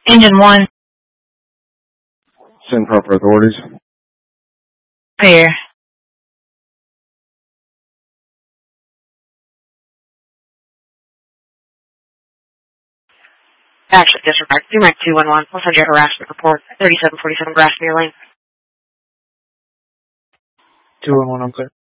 Engine 1. Send proper authorities. Here. Actually, disregard. Do Mike 211. We'll send you a harassment report. 3747 Grassmere Lane. 211, I'm clear.